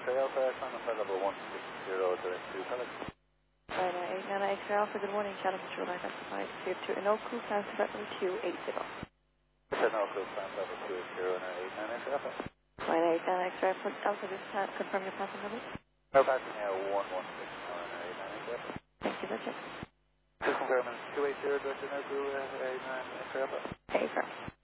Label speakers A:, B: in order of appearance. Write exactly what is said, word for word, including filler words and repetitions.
A: X-ray Alpha, climb flight level one six zero, direct to Pelican.
B: Flight eight nine X-ray Alpha, good morning, Channel Control identified. Clear to Inoku, climb flight level two eight zero.
A: Inoku, climb level two eight zero, and eight nine X-ray Alpha.
B: Flight eight nine X-ray Alpha, just uh, confirm your passing number.
A: No passing now, one one six nine, eight nine X-ray Alpha.
B: Thank you, that's it.
A: Two confirming, two eight zero, direct to Inoku, uh, eight nine X-ray Alpha.
B: Hey, first.